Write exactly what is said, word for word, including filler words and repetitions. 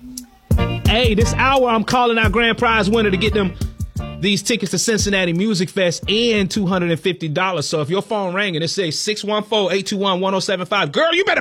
Hey, this hour I'm calling our grand prize winner to get them these tickets to Cincinnati Music Fest and two hundred fifty dollars. So if your phone rang and it says six one four, eight two one, one oh seven five, girl, you better